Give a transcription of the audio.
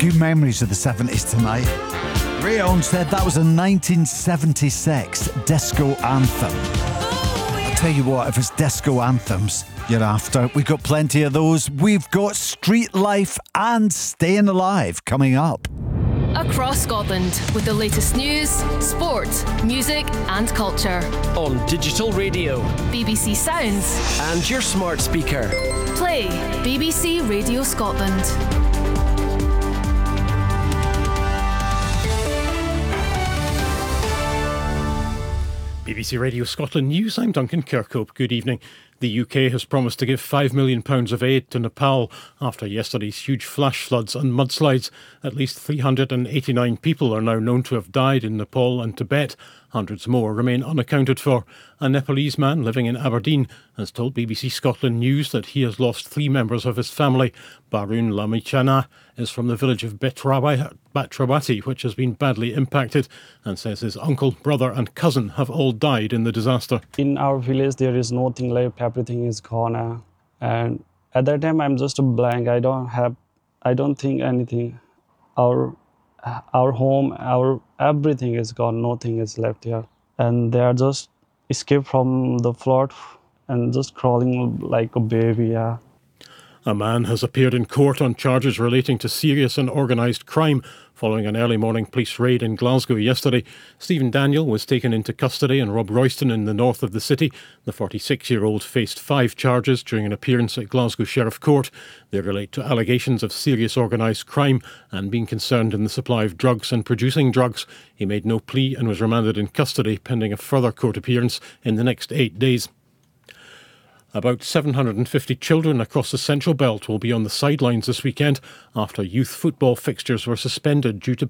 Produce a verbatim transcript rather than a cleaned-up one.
good memories of the seventies tonight. Ray Owen said that was a nineteen seventy-six disco anthem. I'll tell you what, if it's disco anthems you're after, we've got plenty of those. We've got Street Life and Staying Alive coming up. Across Scotland with the latest news, sport, music and culture. On digital radio, B B C Sounds and your smart speaker. Play B B C Radio Scotland. B B C Radio Scotland News, I'm Duncan Kirkhope. Good evening. The U K has promised to give five million pounds of aid to Nepal after yesterday's huge flash floods and mudslides. At least three hundred eighty-nine people are now known to have died in Nepal and Tibet. Hundreds more remain unaccounted for. A Nepalese man living in Aberdeen has told B B C Scotland News that he has lost three members of his family. Barun Lamichana is from the village of Batrawati, which has been badly impacted, and says his uncle, brother and cousin have all died in the disaster. In our village there is nothing left, everything is gone. Uh, and at that time I'm just a blank. I don't have, I don't think anything. Our our home, our everything is gone, nothing is left here. And they are just escaped from the flood and just crawling like a baby, yeah. A man has appeared in court on charges relating to serious and organised crime following an early morning police raid in Glasgow yesterday. Stephen Daniel was taken into custody and Rob Royston in the north of the city. The forty-six-year-old faced five charges during an appearance at Glasgow Sheriff Court. They relate to allegations of serious organised crime and being concerned in the supply of drugs and producing drugs. He made no plea and was remanded in custody pending a further court appearance in the next eight days. About seven hundred fifty children across the Central Belt will be on the sidelines this weekend after youth football fixtures were suspended due to